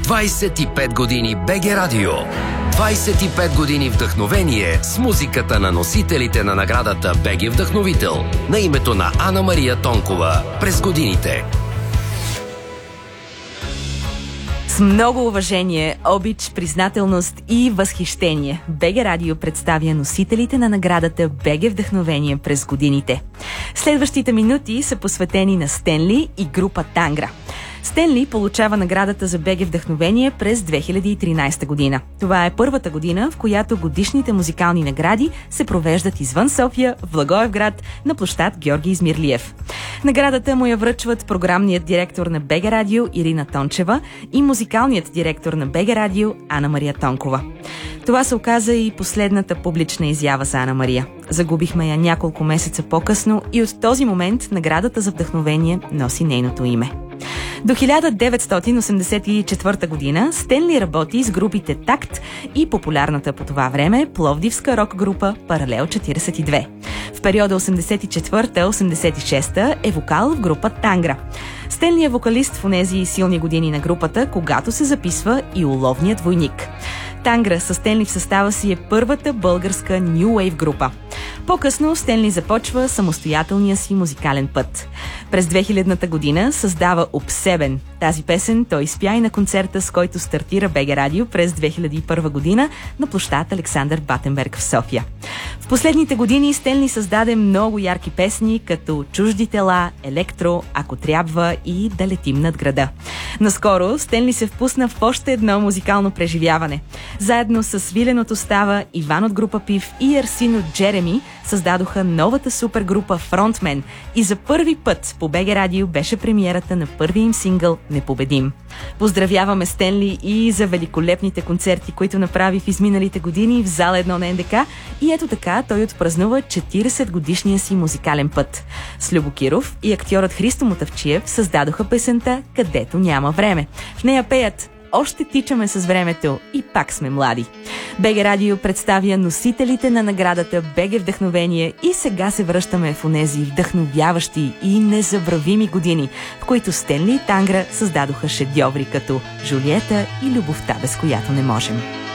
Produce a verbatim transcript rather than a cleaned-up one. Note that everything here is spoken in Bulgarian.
двайсет и пет години БГ Радио. двайсет и пет години вдъхновение с музиката на носителите на наградата БГ Вдъхновител на името на Ана Мария Тонкова през годините. С много уважение, обич, признателност и възхищение БГ Радио представя носителите на наградата БГ Вдъхновение през годините. Следващите минути са посветени на Стенли и група Тангра. Стенли получава наградата за БГ Вдъхновение през две хиляди и тринайсета година. Това е първата година, в която годишните музикални награди се провеждат извън София, в Благоевград, на площад Георги Измирлиев. Наградата му я връчват програмният директор на БГ Радио Ирина Тончева и музикалният директор на БГ Радио Ана Мария Тонкова. Това се оказа и последната публична изява за Ана Мария. Загубихме я няколко месеца по-късно и от този момент наградата за вдъхновение носи нейното име. До хиляда деветстотин осемдесет и четвърта година Стенли работи с групите Такт и популярната по това време пловдивска рок-група Паралел четирийсет и две. В периода осемдесет и четвърта осемдесет и шеста е вокал в група Тангра. Стенли е вокалист в онези силни години на групата, когато се записва и Уловният войник. Тангра със Стенли в състава си е първата българска New Wave група. По-късно Стенли започва самостоятелния си музикален път. През две хилядната година създава Обсебен. Тази песен той изпя и на концерта, с който стартира БГ Радио през две хиляди и първа година на площад Александър Батенберг в София. В последните години Стенли създаде много ярки песни, като Чужди тела, Електро, Ако трябва и Да летим над града. Наскоро Стенли се впусна в още едно музикално преживяване. Заедно с Свиленото става, Иван от група Пив и Арсин от Джереми създадоха новата супергрупа Фронтмен и за първи път по БГ Радио беше премиерата на първия им сингъл Непобедим. Поздравяваме Стенли и за великолепните концерти, които направи в изминалите години в зала едно на НДК, и ето така той отпразнува четирийсет годишния си музикален път. С Любо Киров и актьорът Христо Мотавчиев създадоха песента Където няма време. В нея пеят: Още тичаме с времето и пак сме млади. БГ Радио представя носителите на наградата БГ Вдъхновение и сега се връщаме в онези вдъхновяващи и незабравими години, в които Стенли и Тангра създадоха шедьоври като Жулиета и Любовта, без която не можем.